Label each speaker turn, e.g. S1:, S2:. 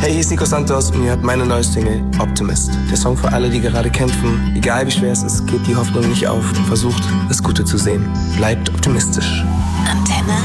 S1: Hey, hier ist Nico Santos und ihr hört meine neue Single Optimist. Der Song für alle, die gerade kämpfen. Egal wie schwer es ist, gebt die Hoffnung nicht auf. Versucht, das Gute zu sehen. Bleibt optimistisch.